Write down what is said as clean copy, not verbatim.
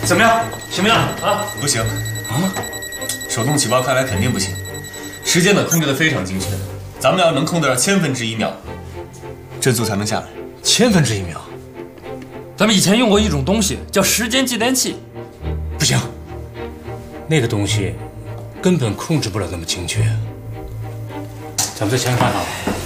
怎么样？行不行啊？ 不行啊！手动起爆看来肯定不行，时间呢控制的非常精确，咱们要能控制到1/1000秒，帧速才能下来。 1/1000秒？ 咱们以前用过一种东西叫时间继电器， 不行，那个东西根本控制不了那么精确。咱们再想想办法吧。